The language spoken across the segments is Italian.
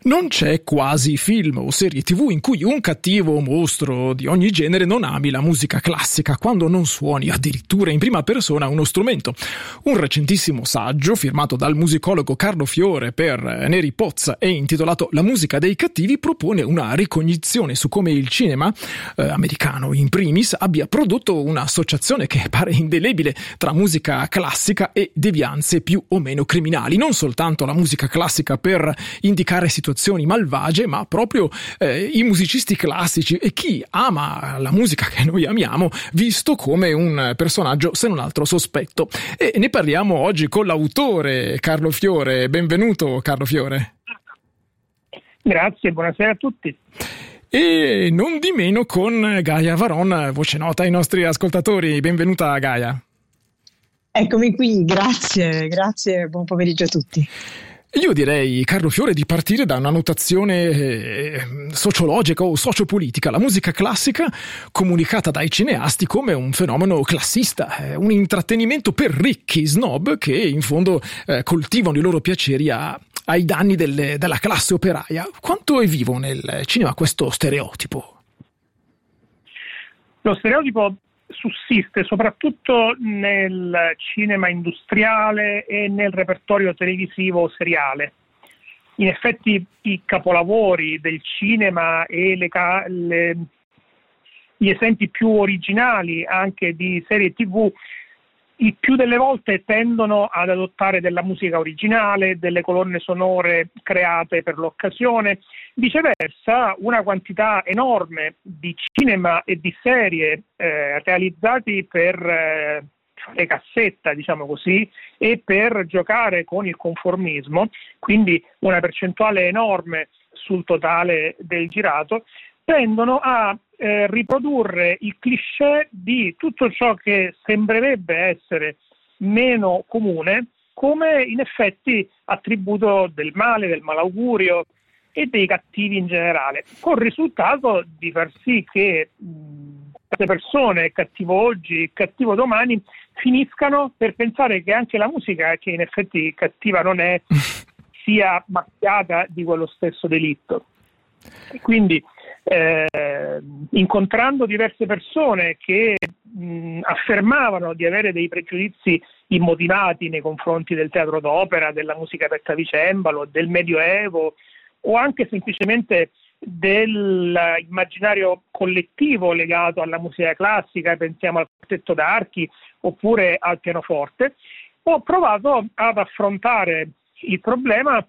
Non c'è quasi film o serie TV in cui un cattivo o mostro di ogni genere non ami la musica classica quando non suoni addirittura in prima persona uno strumento. Un recentissimo saggio firmato dal musicologo Carlo Fiore per Neri Pozza e intitolato La musica dei cattivi propone una ricognizione su come il cinema americano in primis abbia prodotto un'associazione che pare indelebile tra musica classica e devianze più o meno criminali. Non soltanto la musica classica per indicare situazioni malvagie, ma proprio i musicisti classici e chi ama la musica che noi amiamo visto come un personaggio se non altro sospetto. E ne parliamo oggi con l'autore Carlo Fiore. Benvenuto Carlo Fiore. Grazie, buonasera a tutti. E non di meno con Gaia Varon, voce nota ai nostri ascoltatori. Benvenuta Gaia. Eccomi qui, grazie, buon pomeriggio a tutti. Io direi, Carlo Fiore, di partire da una notazione sociologica o sociopolitica. La musica classica comunicata dai cineasti come un fenomeno classista, un intrattenimento per ricchi snob che in fondo coltivano i loro piaceri ai danni della classe operaia. Quanto è vivo nel cinema questo stereotipo? Lo stereotipo sussiste soprattutto nel cinema industriale e nel repertorio televisivo seriale. In effetti i capolavori del cinema e gli esempi più originali anche di serie TV il più delle volte tendono ad adottare della musica originale, delle colonne sonore create per l'occasione. Viceversa, una quantità enorme di cinema e di serie realizzati per fare cassetta, diciamo così, e per giocare con il conformismo, quindi una percentuale enorme sul totale del girato, tendono a riprodurre il cliché di tutto ciò che sembrerebbe essere meno comune come in effetti attributo del male, del malaugurio e dei cattivi in generale, con il risultato di far sì che queste persone, cattivo oggi, cattivo domani, finiscano per pensare che anche la musica, che in effetti cattiva non è, sia macchiata di quello stesso delitto. E quindi incontrando diverse persone che affermavano di avere dei pregiudizi immotivati nei confronti del teatro d'opera, della musica per clavicembalo, del Medioevo o anche semplicemente dell'immaginario collettivo legato alla musica classica, pensiamo al quartetto d'archi oppure al pianoforte, ho provato ad affrontare il problema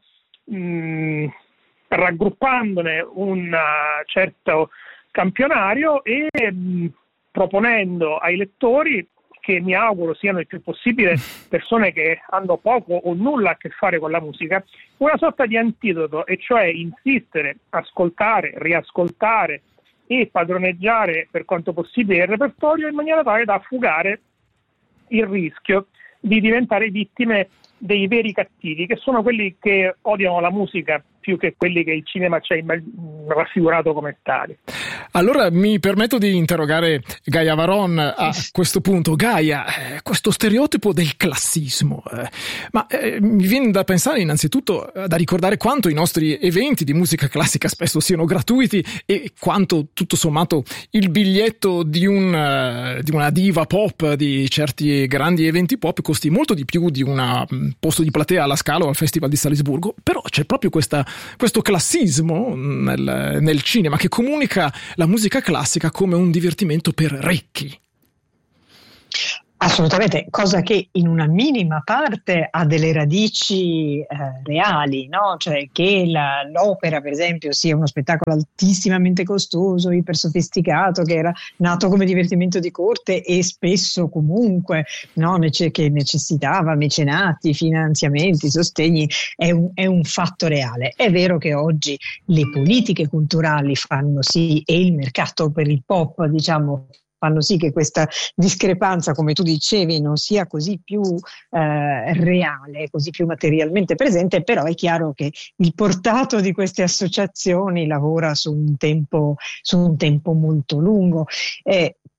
raggruppandone un certo campionario e proponendo ai lettori, che mi auguro siano il più possibile persone che hanno poco o nulla a che fare con la musica, una sorta di antidoto, e cioè insistere, ascoltare, riascoltare e padroneggiare per quanto possibile il repertorio in maniera tale da fugare il rischio di diventare vittime dei veri cattivi, che sono quelli che odiano la musica più che quelli che il cinema ci ha raffigurato come tali. Allora mi permetto di interrogare Gaia Varon a questo punto. Gaia, questo stereotipo del classismo, mi viene da pensare innanzitutto da ricordare quanto i nostri eventi di musica classica spesso siano gratuiti e quanto tutto sommato il biglietto di una diva pop, di certi grandi eventi pop, costi molto di più di un posto di platea alla Scala o al Festival di Salisburgo. Però c'è proprio questo classismo nel cinema che comunica la musica classica come un divertimento per ricchi. Assolutamente, cosa che in una minima parte ha delle radici reali, no? Cioè che l'opera, per esempio, sia uno spettacolo altissimamente costoso, iper sofisticato, che era nato come divertimento di corte e spesso comunque, no? Che necessitava mecenati, finanziamenti, sostegni, è un fatto reale. È vero che oggi le politiche culturali fanno sì, e il mercato per il pop, diciamo, fanno sì che questa discrepanza, come tu dicevi, non sia così più reale, così più materialmente presente, però è chiaro che il portato di queste associazioni lavora su un tempo molto lungo.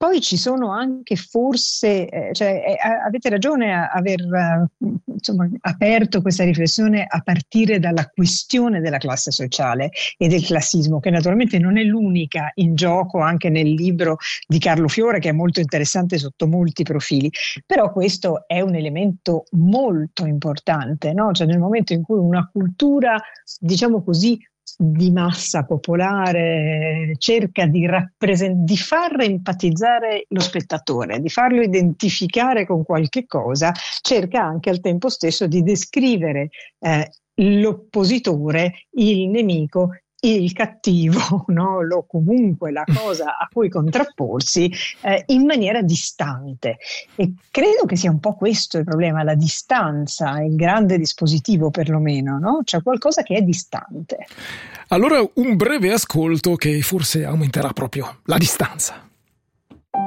poi ci sono anche forse, avete ragione a aver aperto questa riflessione a partire dalla questione della classe sociale e del classismo, che naturalmente non è l'unica in gioco anche nel libro di Carlo Fiore, che è molto interessante sotto molti profili, però questo è un elemento molto importante, no? Cioè nel momento in cui una cultura, diciamo così, di massa popolare cerca di far empatizzare lo spettatore, di farlo identificare con qualche cosa, cerca anche al tempo stesso di descrivere l'oppositore, il nemico, il cattivo, no? Comunque la cosa a cui contrapporsi in maniera distante. E credo che sia un po' questo il problema, la distanza, il grande dispositivo perlomeno, no? C'è qualcosa che è distante. Allora un breve ascolto che forse aumenterà proprio la distanza.